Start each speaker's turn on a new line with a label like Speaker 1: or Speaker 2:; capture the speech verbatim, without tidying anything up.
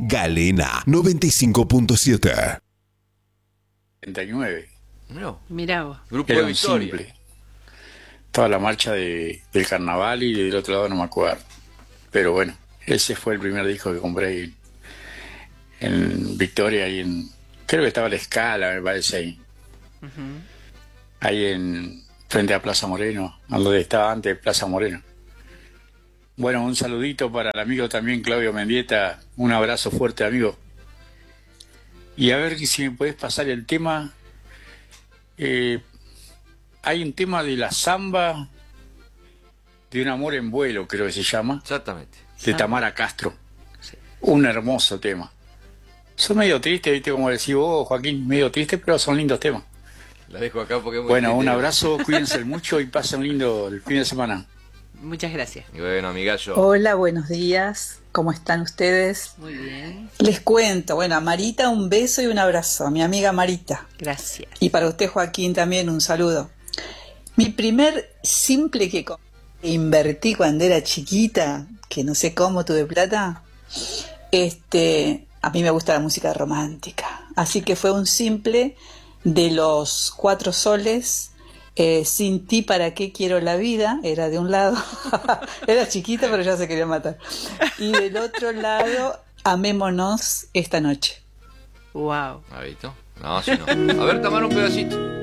Speaker 1: Galena noventa y cinco punto siete.
Speaker 2: treinta y nueve.
Speaker 3: No.
Speaker 4: Mirá vos.
Speaker 3: Grupo
Speaker 2: Era
Speaker 3: de
Speaker 2: un
Speaker 3: Victoria.
Speaker 2: simple. Toda la marcha de, del carnaval y del otro lado no me acuerdo. Pero bueno, ese fue el primer disco que compré en, en Victoria y en... Creo que estaba La Escala, me parece ahí.
Speaker 4: Uh-huh.
Speaker 2: Ahí en frente a Plaza Moreno, a donde estaba antes Plaza Moreno. Bueno, un saludito para el amigo también Claudio Mendieta, un abrazo fuerte, amigo. Y a ver si me podés pasar el tema. Eh, hay un tema de la samba de un amor en vuelo, creo que se llama,
Speaker 3: Exactamente.
Speaker 2: de Tamara Castro. Un hermoso tema. Son medio tristes, viste, como decís vos, Joaquín, medio tristes, pero son lindos temas.
Speaker 3: La dejo acá porque es muy
Speaker 2: Bueno, un
Speaker 3: triste.
Speaker 2: abrazo, cuídense mucho y pasen lindo el fin de semana.
Speaker 4: Muchas gracias.
Speaker 3: Y bueno, amigallo.
Speaker 5: Hola, buenos días. ¿Cómo están ustedes?
Speaker 4: Muy bien.
Speaker 5: Les cuento, bueno, a Marita un beso y un abrazo, a mi amiga Marita.
Speaker 4: Gracias.
Speaker 5: Y para usted, Joaquín, también un saludo. Mi primer simple que invertí cuando era chiquita, que no sé cómo tuve plata, este, a mí me gusta la música romántica. Así que fue un simple de Los Cuatro Soles. Eh, Sin ti, ¿para qué quiero la vida? Era de un lado, era chiquita pero ya se quería matar, y del otro lado, Amémonos esta noche.
Speaker 4: Wow.
Speaker 3: ¿Ha visto? No, si no. A ver, tomar un pedacito.